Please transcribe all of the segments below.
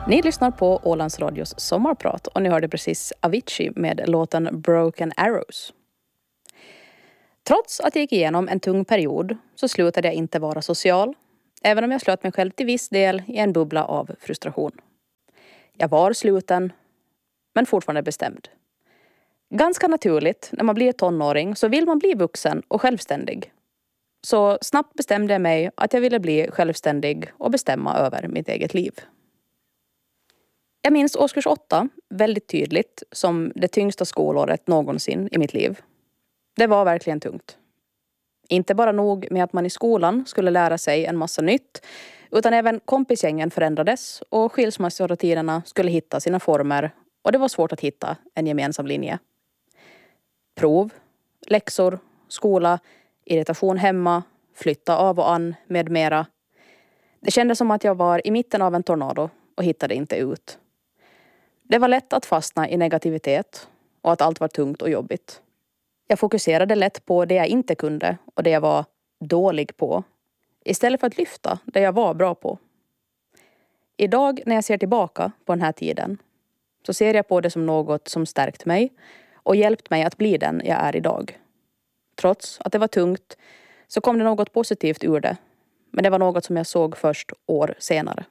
Ni lyssnar på Ålands Radios sommarprat och ni hörde precis Avicii med låten Broken Arrows. Trots att jag gick igenom en tung period så slutade jag inte vara social, även om jag slöt mig själv till viss del i en bubbla av frustration. Jag var sluten, men fortfarande bestämd. Ganska naturligt, när man blir tonåring så vill man bli vuxen och självständig. Så snabbt bestämde jag mig att jag ville bli självständig och bestämma över mitt eget liv. Jag minns årskurs 8 väldigt tydligt som det tyngsta skolåret någonsin i mitt liv. Det var verkligen tungt. Inte bara nog med att man i skolan skulle lära sig en massa nytt, utan även kompisgängen förändrades och skilsmässorutinerna skulle hitta sina former och det var svårt att hitta en gemensam linje. Prov, läxor, skola, irritation hemma, flytta av och an med mera. Det kändes som att jag var i mitten av en tornado och hittade inte ut. Det var lätt att fastna i negativitet och att allt var tungt och jobbigt. Jag fokuserade lätt på det jag inte kunde och det jag var dålig på, istället för att lyfta det jag var bra på. Idag när jag ser tillbaka på den här tiden så ser jag på det som något som stärkt mig och hjälpt mig att bli den jag är idag. Trots att det var tungt så kom det något positivt ur det, men det var något som jag såg först år senare.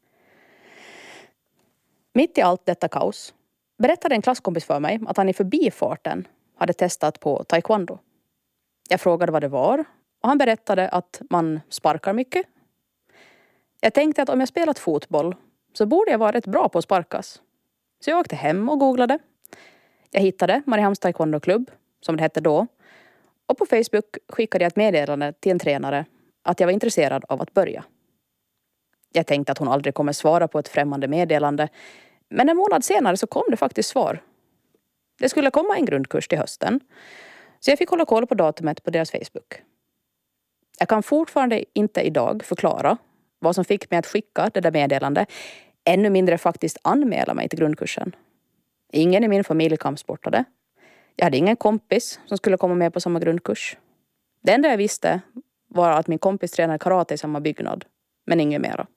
Mitt i allt detta kaos berättade en klasskompis för mig att han i förbifarten hade testat på taekwondo. Jag frågade vad det var och han berättade att man sparkar mycket. Jag tänkte att om jag spelat fotboll så borde jag vara rätt bra på att sparkas. Så jag åkte hem och googlade. Jag hittade Mariehamns taekwondo-klubb, som det hette då. Och på Facebook skickade jag ett meddelande till en tränare att jag var intresserad av att börja. Jag tänkte att hon aldrig kommer svara på ett främmande meddelande. Men en månad senare så kom det faktiskt svar. Det skulle komma en grundkurs till hösten. Så jag fick hålla koll på datumet på deras Facebook. Jag kan fortfarande inte idag förklara vad som fick mig att skicka det där meddelande. Ännu mindre faktiskt anmäla mig till grundkursen. Ingen i min familj kampsportade. Jag hade ingen kompis som skulle komma med på samma grundkurs. Det enda jag visste var att min kompis tränade karate i samma byggnad. Men inget mera.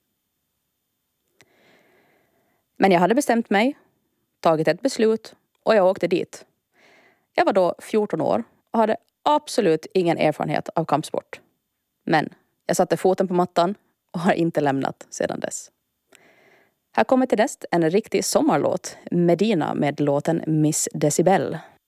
Men jag hade bestämt mig, tagit ett beslut och jag åkte dit. Jag var då 14 år och hade absolut ingen erfarenhet av kampsport. Men jag satte foten på mattan och har inte lämnat sedan dess. Här kommer till näst en riktig sommarlåt, Medina med låten Miss Decibel.